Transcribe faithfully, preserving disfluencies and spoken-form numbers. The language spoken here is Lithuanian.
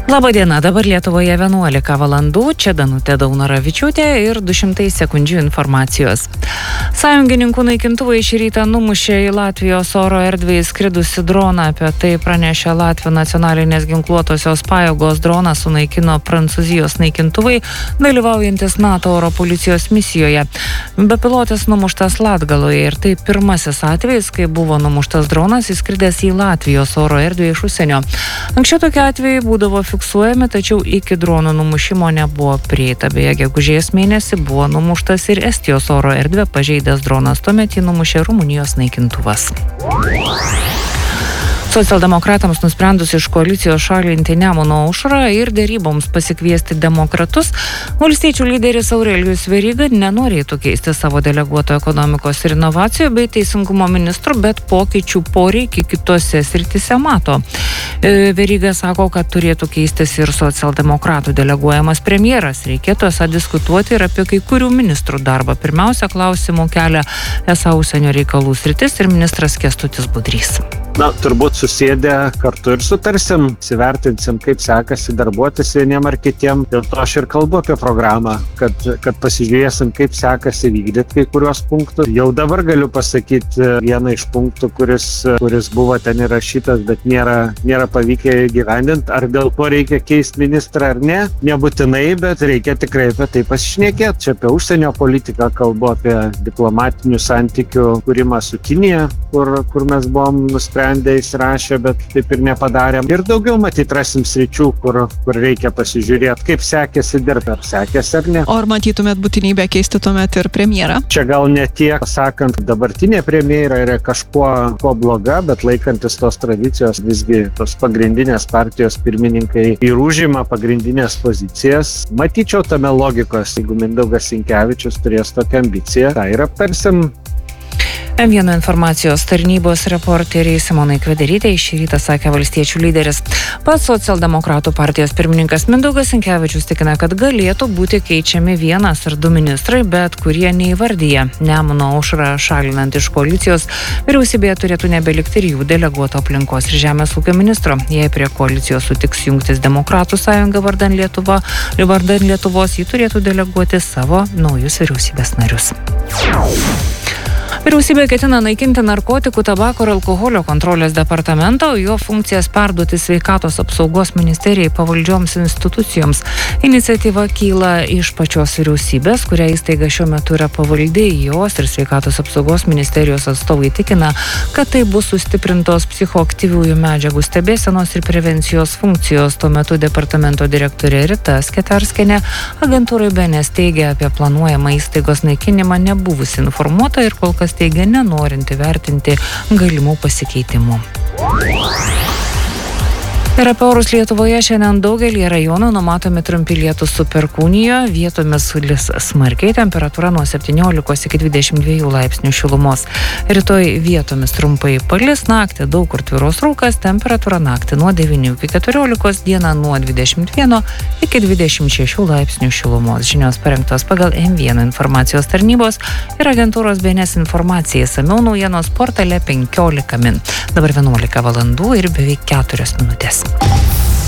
Labą dieną, dabar Lietuvoje vienuolika valandų, čia Danutė Daunoravičiūtė ir du šimtai sekundžių informacijos. Sąjungininkų naikintuvai šį rytą numušė į Latvijos oro erdvę įskridusi droną, apie tai pranešė Latvijos nacionalinės ginkluotosios pajėgos. Droną sunaikino Prancūzijos naikintuvai, dalyvaujantis NATO oro policijos misijoje. Bepilotis numuštas Latgaloje ir tai pirmasis atvejis, kai buvo numuštas dronas įskridęs į Latvijos oro erdvę iš užsienio. Anksčiau tokie atvejai būdavo fiksuojami, tačiau iki dronų numušimo nebuvo prieita. Beje, gegužės mėnesį buvo numuštas ir Estijos oro erdvę pažeidęs dronas, tuomet jį numušė Rumunijos naikintuvas. Socialdemokratams nusprendus iš koalicijos šalinti Nemuno aušrą ir deryboms pasikviesti demokratus, valstiečių lyderis Aurelijus Veryga nenorėtų keisti savo deleguoto ekonomikos ir inovacijų bei teisingumo ministrų, bet pokyčių poreikį kitose srityse mato. Veryga sako, kad turėtų keistis ir socialdemokratų deleguojamas premjeras. Reikėtų esą diskutuoti ir apie kai kurių ministrų darbą. Pirmiausia, klausimų kelia esą užsienio reikalų sritis ir ministras Kęstutis Budrys. Na, turbūt susėdę kartu ir sutarsim, įsivertinsim, kaip sekasi darbuotis vieniem ar kitiem. Dėl to aš ir kalbu apie programą, kad, kad pasižiūrėsim, kaip sekasi vykdyti kai kurios punktus. Jau dabar galiu pasakyti vieną iš punktų, kuris, kuris buvo ten įrašytas, bet nėra, nėra pavykę įgyvendinti. Ar dėl to reikia keisti ministrą ar ne? Nebūtinai, bet reikia tikrai apie tai pasišnekėti. Čia apie užsienio politiką kalbu, apie diplomatinių santykių kūrimą su Kinija, kur, kur mes buvom nusprendę įsirašę, bet taip ir nepadarėm. Ir daugiau matyt rasim sričių, kur, kur reikia pasižiūrėti, kaip sekėsi dirbti, ar sekėsi ar ne. O ar matytumėt būtinybę keisti tuomet ir premjerą? Čia gal ne tiek, sakant, dabartinė premjera yra kažkuo kuo bloga, bet laikantis tos tradicijos, visgi tos pagrindinės partijos pirmininkai ir užima pagrindinės pozicijas. Matyčiau tame logikos, jeigu Mindaugas Sinkevičius turės tokią ambiciją, tą ir aptarsim. M vienas informacijos tarnybos reporteriai Simonai Kvederytei šį rytą sakė valstiečių lyderis. Pats socialdemokratų partijos pirmininkas Mindaugas Sinkevičius tikina, kad galėtų būti keičiami vienas ar du ministrai, bet kurie neįvardyja. Nemuno aušrą šalinant iš koalicijos, vyriausybėje turėtų nebelikti ir jų deleguoto aplinkos ir žemės ūkio ministro. Jei prie koalicijos sutiks jungtis Demokratų sąjunga vardan Lietuva, vardan Lietuvos, jį turėtų deleguoti savo naujus vyriausybės narius. Vyriausybė ketina naikinti narkotikų, tabako ir alkoholio kontrolės departamentą, o jo funkcijas perduoti sveikatos apsaugos ministerijai pavaldžioms institucijoms. Iniciatyva kyla iš pačios vyriausybės, kuria įstaiga šiuo metu yra pavaldi. Jos ir sveikatos apsaugos ministerijos atstovai tikina, kad tai bus sustiprintos psichoaktyviųjų medžiagų stebėsenos ir prevencijos funkcijos. Tuo metu departamento direktorė Rita Sketerskienė agentūrai B N S teigia apie planuojamą įstaigos naikinimą nebuvusi informuota ir kol kas teigia nenorinti vertinti galimų pasikeitimų. Ir apie orus Lietuvoje šiandien daugelį rajonų numatomi trumpi lietūs su perkūnija, vietomis lis smarkiai, temperatūra nuo septyniolikos iki dvidešimt dviejų laipsnių šilumos. Rytoj vietomis trumpai palis, naktį daug kur tvyros rūkas, temperatūra naktį nuo devynių iki keturiolikos, dieną nuo dvidešimt vieno iki dvidešimt šešių laipsnių šilumos. Žinios parengtos pagal M vienas informacijos tarnybos ir agentūros B N S informacija. Išsamiau naujienos portale penkiolika min. Dabar vienuolika valandų ir beveik keturios minutės.